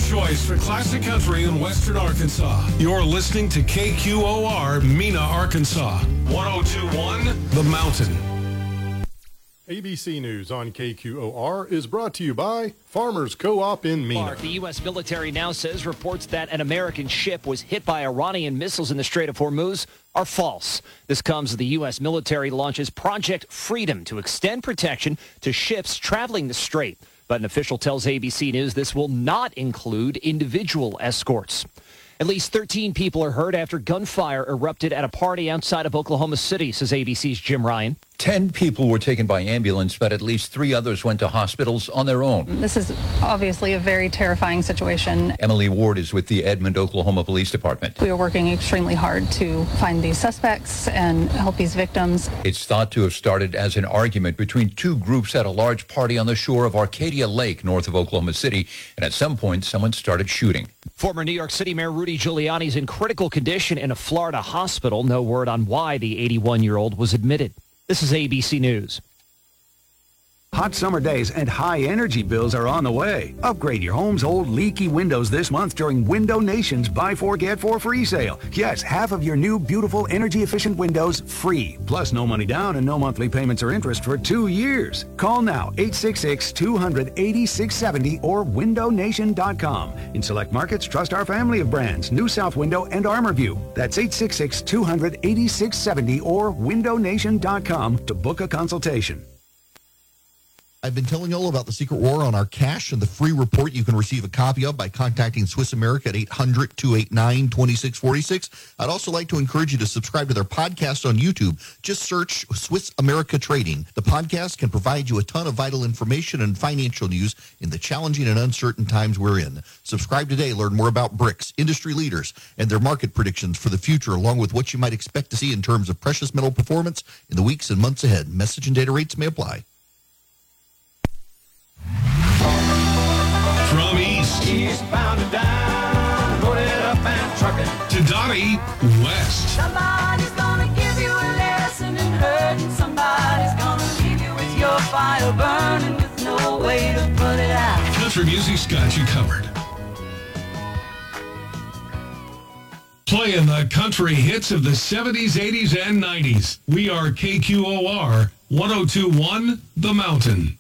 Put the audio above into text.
choice for classic country in western Arkansas. You're listening to KQOR, Mena, Arkansas. 102.1 The Mountain. ABC News on KQOR is brought to you by Farmers Co-op in Mena. The U.S. military now says reports that an American ship was hit by Iranian missiles in the Strait of Hormuz are false. This comes as the U.S. military launches Project Freedom to extend protection to ships traveling the strait. But an official tells ABC News this will not include individual escorts. At least 13 people are hurt after gunfire erupted at a party outside of Oklahoma City, says ABC's Jim Ryan. 10 people were taken by ambulance, but at least 3 others went to hospitals on their own. This is obviously a very terrifying situation. Emily Ward is with the Edmond, Oklahoma Police Department. We are working extremely hard to find these suspects and help these victims. It's thought to have started as an argument between 2 groups at a large party on the shore of Arcadia Lake, north of Oklahoma City, and at some point, someone started shooting. Former New York City Mayor Rudy Giuliani is in critical condition in a Florida hospital. No word on why the 81-year-old was admitted. This is ABC News. Hot summer days and high energy bills are on the way. Upgrade your home's old leaky windows this month during Window Nation's Buy 4 Get 4 free sale. Yes, half of your new beautiful energy efficient windows free. Plus no money down and no monthly payments or interest for 2 years. Call now 866-200-8670 or windownation.com. In select markets, trust our family of brands, New South Window and ArmorView. That's 866-200-8670 or windownation.com to book a consultation. I've been telling you all about the Secret War on our cash and the free report you can receive a copy of by contacting Swiss America at 800-289-2646. I'd also like to encourage you to subscribe to their podcast on YouTube. Just search Swiss America Trading. The podcast can provide you a ton of vital information and financial news in the challenging and uncertain times we're in. Subscribe today. Learn more about BRICS, industry leaders, and their market predictions for the future, along with what you might expect to see in terms of precious metal performance in the weeks and months ahead. Message and data rates may apply. From eastbound and down, loaded up and trucking to Donnie West. Somebody's gonna give you a lesson in hurting. Somebody's gonna leave you with your fire burning with no way to put it out. Country music's got you covered. Playing the country hits of the 70s, 80s, and 90s. We are KQOR 102.1 The Mountain.